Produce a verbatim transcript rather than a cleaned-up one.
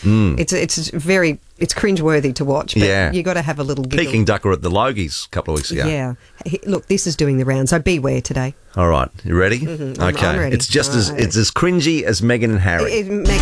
Mm. It's it's very it's cringeworthy to watch. But Yeah. you got to have a little giggle. Peking ducker at the Logies a couple of weeks ago. Yeah. He- Look, this is doing the round, so beware today. All right, you ready? Mhm, I'm- Okay, I'm ready. it's just All as right. it's as cringy as Meghan and Harry. It- it- Meghan